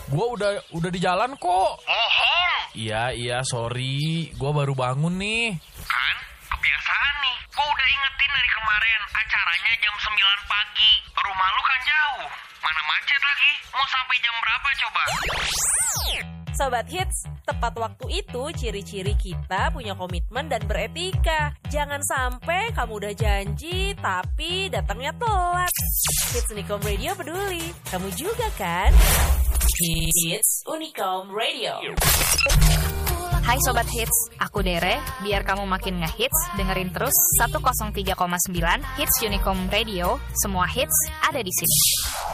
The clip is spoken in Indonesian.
Gua udah di jalan kok. Bohong. Iya, sorry. Gua baru bangun nih. Kan, kebiasaan nih. Gua udah ingetin dari kemarin, acaranya jam 9 pagi. Rumah lu kan jauh. Mana macet lagi? Mau sampai jam berapa coba? Sobat Hits, tepat waktu itu ciri-ciri kita punya komitmen dan beretika. Jangan sampai kamu udah janji tapi datangnya telat. Hits Unicom Radio peduli. Kamu juga kan? Hits Unicom Radio. Hai Sobat Hits, aku Dere. Biar kamu makin ngehits, dengerin terus 103,9 Hits Unicom Radio. Semua hits ada di sini.